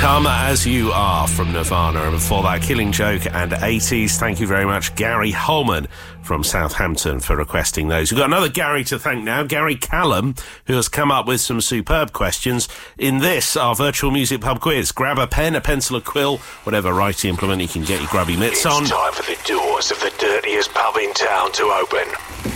Come As You Are from Nirvana, and before that, Killing Joke and 80s. Thank you very much, Gary Holman from Southampton, for requesting those. We've got another Gary to thank now, Gary Callum, who has come up with some superb questions in this, our virtual music pub quiz. Grab a pen, a pencil, a quill, whatever writing implement you can get your grubby mitts on. It's time for the doors of the dirtiest pub in town to open.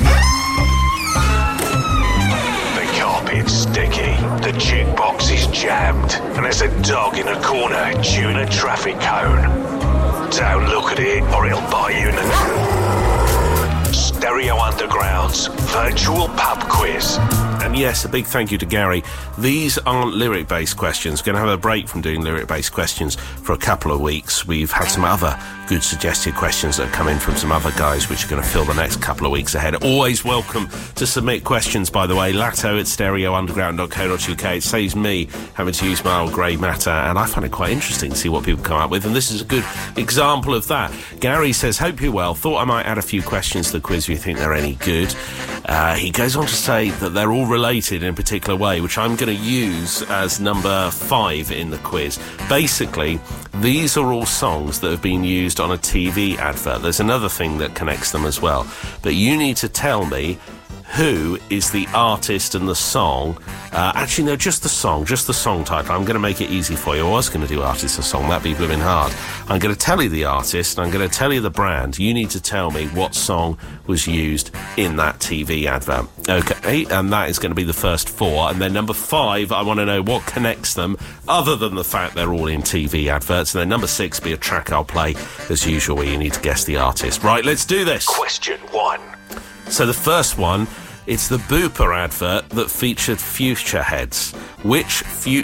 The carpet's sticky, the jukebox is jammed, and there's a dog in a corner chewing a traffic cone. Don't look at it or it'll bite you in the... Stereo Underground's virtual pub quiz. And yes, a big thank you to Gary. These aren't lyric-based questions. We're going to have a break from doing lyric-based questions for a couple of weeks. We've had some other good suggested questions that have come in from some other guys, which are going to fill the next couple of weeks ahead. Always welcome to submit questions, by the way. Latto at stereounderground.co.uk. It saves me having to use my old grey matter, and I find it quite interesting to see what people come up with, and this is a good example of that. Gary says, hope you're well. Thought I might add a few questions to the quiz if you think they're any good. He goes on to say that they're all related in a particular way, which I'm going to use as number 5 in the quiz. Basically, these are all songs that have been used on a TV advert. There's another thing that connects them as well. But you need to tell me who is the artist and the song. Actually, no, just the song title. I'm going to make it easy for you. I was going to do artist and song. That'd be blooming hard. I'm going to tell you the artist, and I'm going to tell you the brand. You need to tell me what song was used in that TV advert. Okay, and that is going to be the first 4. And then number 5, I want to know what connects them, other than the fact they're all in TV adverts. And then number 6 be a track I'll play, as usual, where you need to guess the artist. Right, let's do this. Question 1. So the first one, it's the Bupa advert that featured Future Heads. Which